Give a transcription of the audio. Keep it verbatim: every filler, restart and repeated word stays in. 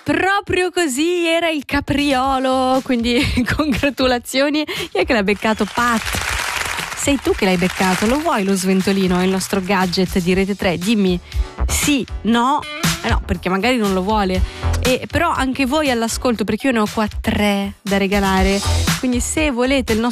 Proprio così, era il capriolo, quindi congratulazioni. Chi è che l'ha beccato? Pat. Sei tu che l'hai beccato, lo vuoi lo sventolino, il nostro gadget di Rete tre? Dimmi sì, no, eh no, perché magari non lo vuole. E però anche voi all'ascolto, perché io ne ho qua tre da regalare, quindi se volete il nostro